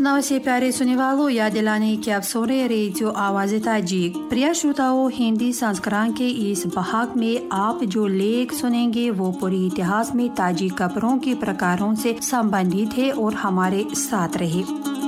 सुबह से प्यारे सुनने वालों, याद दिलाने की आप सुन रहे रेडियो आवाज़ ताजिक। प्रिय श्रोताओं, हिंदी संस्करण के इस भाग में आप जो लेख सुनेंगे वो पूरे इतिहास में ताजिक कपड़ों के प्रकारों से संबंधित है और हमारे साथ रहे।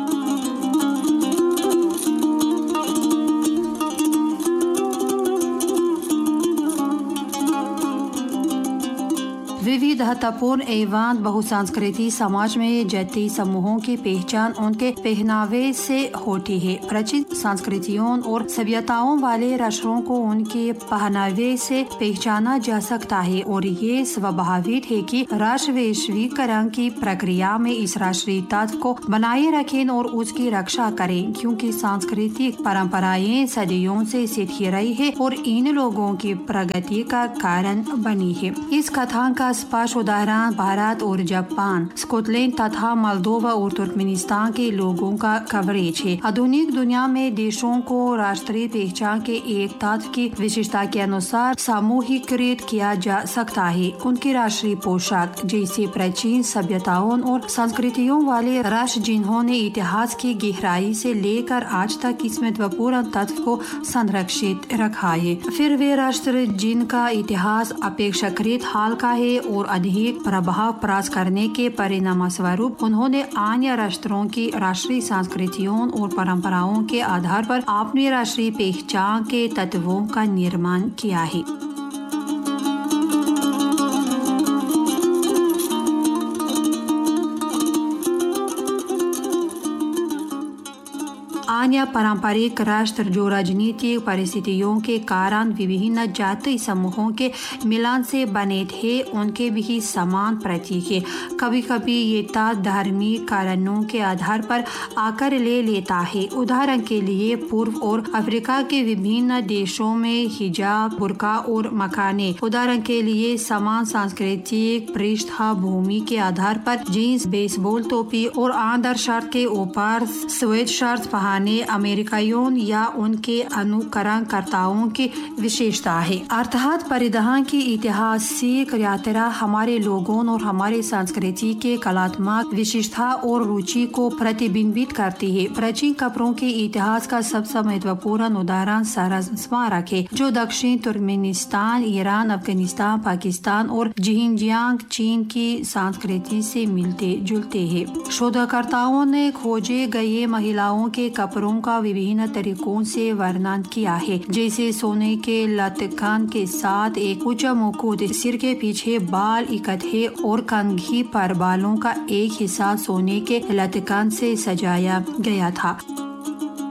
विविधतापूर्ण एवं बहुसांस्कृतिक समाज में जातीय समूहों की पहचान उनके पहनावे से होती है। प्राचीन संस्कृतियों और सभ्यताओं वाले राष्ट्रों को उनके पहनावे से पहचाना जा सकता है और ये स्वाभाविक है कि राष्ट्र वैश्वीकरण की प्रक्रिया में इस राष्ट्रीय तत्व को बनाए रखें और उसकी रक्षा करें, क्योंकि सांस्कृतिक परंपराएं सदियों से सीखी रही है और इन लोगों की प्रगति का कारण बनी है। इस कथा का स्पष्ट उदाहरण भारत और जापान, स्कॉटलैंड तथा मोल्दोवा और तुर्कमेनिस्तान के लोगों का कवरेज है। आधुनिक दुनिया में देशों को राष्ट्रीय पहचान के एक तत्व की विशेषता के अनुसार सामूहिकृत किया जा सकता है। उनकी राष्ट्रीय पोशाक, जैसे प्राचीन सभ्यताओं और संस्कृतियों वाले राष्ट्र जिन्होंने इतिहास की गहराई से लेकर आज तक इस महत्वपूर्ण तत्व को संरक्षित रखा है। फिर वे राष्ट्र जिनका इतिहास अपेक्षाकृत हाल का है और अधिक प्रभाव प्राप्त करने के परिणाम स्वरूप उन्होंने अन्य राष्ट्रों की राष्ट्रीय संस्कृतियों और परंपराओं के आधार पर अपनी राष्ट्रीय पहचान के तत्वों का निर्माण किया है। अन्य पारंपरिक राष्ट्र जो राजनीतिक परिस्थितियों के कारण विभिन्न जातीय समूहों के मिलन से बने थे, उनके भी समान प्रतीक है। कभी कभी ये तत्व धार्मिक कारणों के आधार पर आकर ले लेता है। उदाहरण के लिए पूर्व और अफ्रीका के विभिन्न देशों में हिजाब, बुर्का और मकाने, उदाहरण के लिए समान सांस्कृतिक पृष्ठभूमि के आधार पर जीन्स, बेसबॉल टोपी और अंडर शर्ट के ऊपर स्वेट शर्ट पहने अमेरिकियों या उनके अनुकरणकर्ताओं की विशेषता है। अर्थात परिधान की ऐतिहासिक यात्रा हमारे लोगों और हमारे संस्कृति के कलात्मक विशेषता और रुचि को प्रतिबिंबित करती है। प्राचीन कपड़ों के इतिहास का सबसे महत्वपूर्ण उदाहरण सरस स्मारक है, जो दक्षिण तुर्कमेनिस्तान, ईरान, अफगानिस्तान, पाकिस्तान और जिनजियांग चीन की संस्कृति से मिलते जुलते हैं। शोधकर्ताओं ने खोजे गए महिलाओं के कपड़ों का विभिन्न तरीकों से वर्णन किया है, जैसे सोने के लटकन के साथ एक ऊंचा मुकुट, सिर के पीछे बाल इकट्ठे और कंघी पर बालों का एक हिस्सा सोने के लटकन से सजाया गया था।